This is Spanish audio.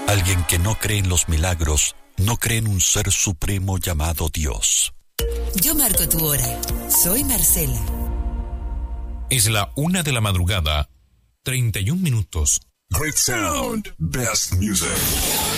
Alguien que no cree en los milagros, no cree en un ser supremo llamado Dios. Yo marco tu hora. Soy Marcela. Es la 1 de la madrugada, 31 minutos. Great sound, best music.